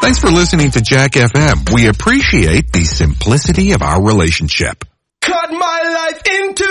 Thanks for listening to Jack FM. We appreciate the simplicity of our relationship. Cut my life into